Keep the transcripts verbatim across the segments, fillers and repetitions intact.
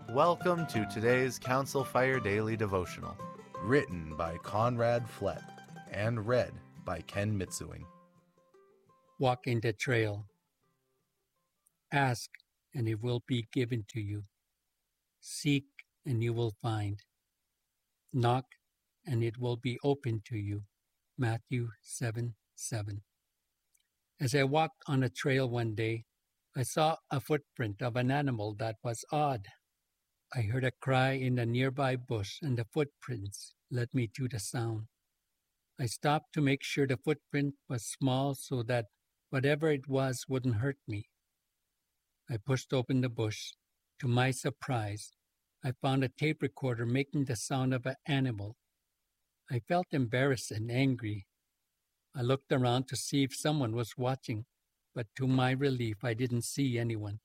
Welcome to today's Council Fire Daily Devotional, written by Conrad Flett and read by Ken Mitsuing. Walking the trail. Ask, and it will be given to you. Seek, and you will find. Knock, and it will be opened to you. Matthew seven seven. As I walked on a trail one day, I saw a footprint of an animal that was odd. I heard a cry in a nearby bush, and the footprints led me to the sound. I stopped to make sure the footprint was small so that whatever it was wouldn't hurt me. I pushed open the bush. To my surprise, I found a tape recorder making the sound of an animal. I felt embarrassed and angry. I looked around to see if someone was watching, but to my relief, I didn't see anyone.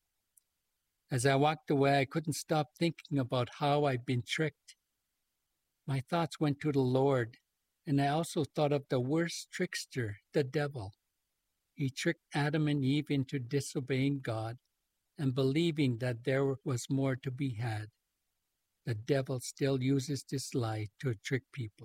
As I walked away, I couldn't stop thinking about how I'd been tricked. My thoughts went to the Lord, and I also thought of the worst trickster, the devil. He tricked Adam and Eve into disobeying God and believing that there was more to be had. The devil still uses this lie to trick people.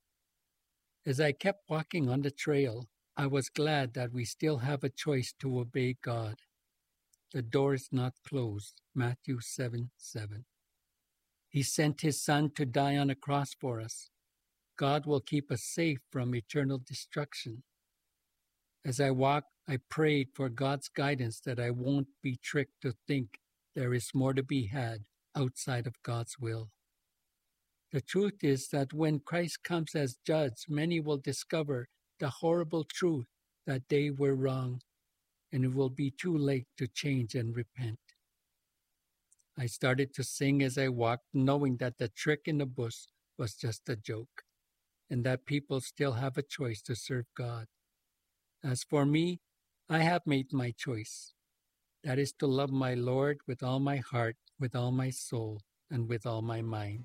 As I kept walking on the trail, I was glad that we still have a choice to obey God. The door is not closed. Matthew seven seven. He sent his Son to die on a cross for us. God will keep us safe from eternal destruction. As I walked, I prayed for God's guidance that I won't be tricked to think there is more to be had outside of God's will. The truth is that when Christ comes as judge, many will discover the horrible truth that they were wrong, and it will be too late to change and repent. I started to sing as I walked, knowing that the trick in the bush was just a joke, and that people still have a choice to serve God. As for me, I have made my choice. That is to love my Lord with all my heart, with all my soul, and with all my mind.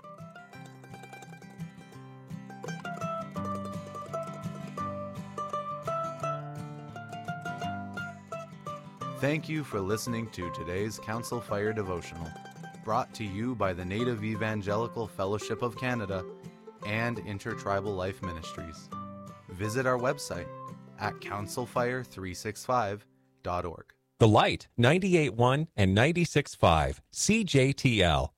Thank you for listening to today's Council Fire Devotional, brought to you by the Native Evangelical Fellowship of Canada and Intertribal Life Ministries. Visit our website at council fire three sixty-five dot org. The Light, ninety-eight point one and ninety-six point five, C J T L,